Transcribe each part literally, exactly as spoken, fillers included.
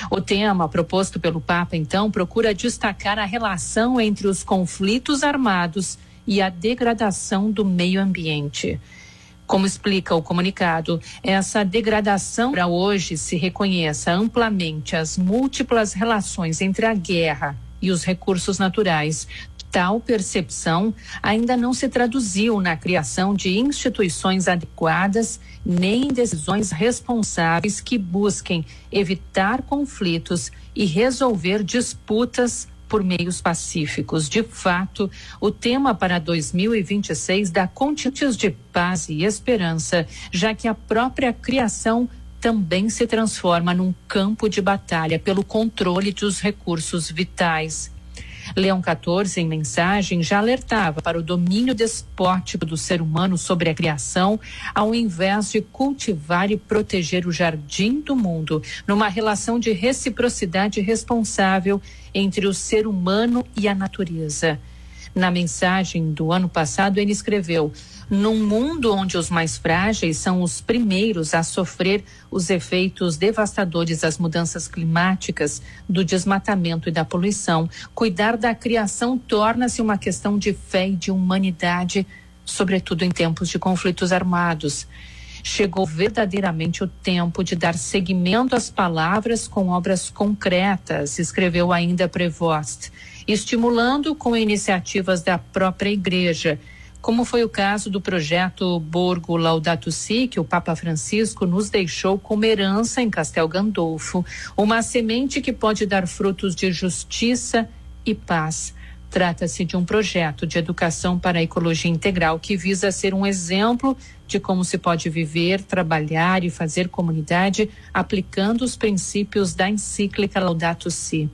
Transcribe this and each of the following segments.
O tema proposto pelo Papa, então, procura destacar a relação entre os conflitos armados e a degradação do meio ambiente. Como explica o comunicado, essa degradação para hoje se reconheça amplamente as múltiplas relações entre a guerra e os recursos naturais. Tal percepção ainda não se traduziu na criação de instituições adequadas nem em decisões responsáveis que busquem evitar conflitos e resolver disputas por meios pacíficos. De fato, o tema para dois mil e vinte e seis dá contínuos de paz e esperança, já que a própria criação também se transforma num campo de batalha pelo controle dos recursos vitais. Leão quatorze, em mensagem, já alertava para o domínio despótico do ser humano sobre a criação, ao invés de cultivar e proteger o jardim do mundo, numa relação de reciprocidade responsável entre o ser humano e a natureza. Na mensagem do ano passado, ele escreveu: num mundo onde os mais frágeis são os primeiros a sofrer os efeitos devastadores das mudanças climáticas, do desmatamento e da poluição, cuidar da criação torna-se uma questão de fé e de humanidade, sobretudo em tempos de conflitos armados. Chegou verdadeiramente o tempo de dar seguimento às palavras com obras concretas, escreveu ainda Prevost, estimulando com iniciativas da própria Igreja, como foi o caso do projeto Borgo Laudato Si, que o Papa Francisco nos deixou como herança em Castel Gandolfo, uma semente que pode dar frutos de justiça e paz. Trata-se de um projeto de educação para a ecologia integral que visa ser um exemplo de como se pode viver, trabalhar e fazer comunidade aplicando os princípios da encíclica Laudato Si.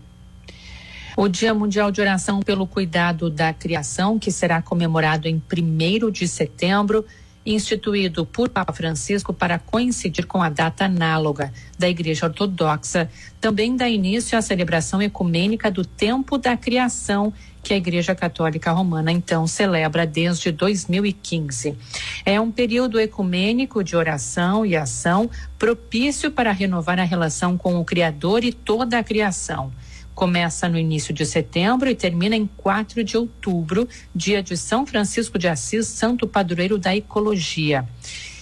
O Dia Mundial de Oração pelo Cuidado da Criação, que será comemorado em primeiro de setembro, instituído por Papa Francisco para coincidir com a data análoga da Igreja Ortodoxa, também dá início à celebração ecumênica do Tempo da Criação, que a Igreja Católica Romana então celebra desde dois mil e quinze. É um período ecumênico de oração e ação propício para renovar a relação com o Criador e toda a criação. Começa no início de setembro e termina em quatro de outubro, dia de São Francisco de Assis, santo padroeiro da ecologia.